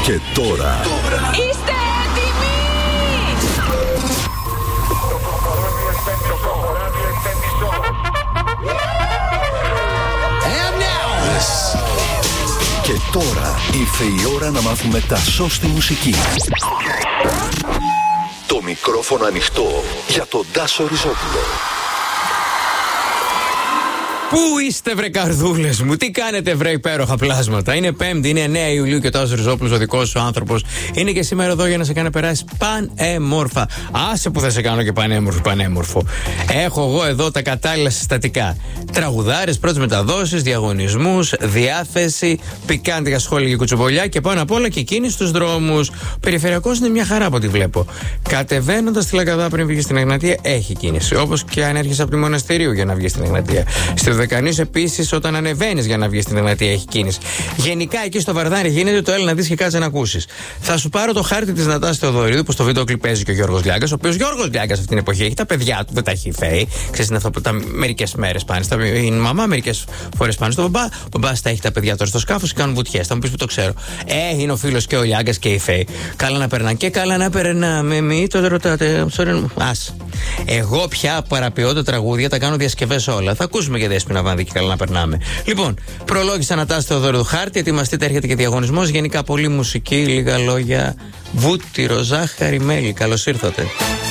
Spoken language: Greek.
Και τώρα. Είστε έτοιμοι? Και τώρα ήρθε η ώρα να μάθουμε τα σως στη μουσική. Το μικρόφωνο ανοιχτό για τον Τάσο Ριζόπουλο. Πού είστε βρε καρδούλες μου, τι κάνετε βρε υπέροχα πλάσματα? Είναι Πέμπτη, είναι 9 Ιουλίου και ο Τάσος Ριζόπουλος, ο δικός σου άνθρωπος, είναι και σήμερα εδώ για να σε κάνει να περάσεις πανέμορφα. Άσε που θα σε κάνω και πανέμορφο. Έχω εγώ εδώ τα κατάλληλα συστατικά. Τραγουδάρες, πρώτες μεταδόσεις, διαγωνισμούς, διάθεση, πικάντικα σχόλια και κουτσομπολιά και πάνω απ' όλα και κίνηση στους δρόμους. Περιφερειακός είναι μια χαρά από ό,τι βλέπω. Κατεβαίνοντας τη Λαγκαδά πριν βγει στην Εγνατία έχει κίνηση. Όπως και αν έρχεσαι από τη Μοναστηρίου για να βγει στην Εγνατία. Δεκανής επίσης, όταν ανεβαίνεις για να βγεις στην Εγνατία, έχει κίνηση. Γενικά εκεί στο Βαρδάρι γίνεται το έλα να δεις και κάτσε να ακούσεις. Θα σου πάρω το χάρτη της Νατάσης Θεοδωρίδου που στο βίντεο κλιπ παίζει και ο Γιώργος Λιάγκας. Ο οποίος Γιώργος Λιάγκας αυτή την εποχή έχει τα παιδιά του, δεν τα έχει φέρει. Ξέρεις, είναι αυτό που τα μερικές μέρες πάνε. Η μαμά μερικές φορές πάνε στο μπαμπά. Ο μπαμπάς τα έχει τα παιδιά τώρα στο σκάφος και κάνουν βουτιές. Θα μου πεις που το ξέρω. Είναι ο φίλος και ο Λιάγκας και η Φέη. Καλά να περνάνε και καλά να περνάμε. Μη το ρωτάτε. Ας. Εγώ πια παραποιώ τα τραγούδια, τα κάνω διασκευές όλα. Θα ακούσουμε και Δέσποινα Βάνδη και καλά να περνάμε. Λοιπόν, προλόγησα Νατάση Θεοδωρίδου χάρτη. Ετοιμαστείτε, έρχεται και διαγωνισμός. Γενικά πολύ μουσική, λίγα λόγια. Βούτυρο, ζάχαρη, μέλι. Καλώς ήρθατε.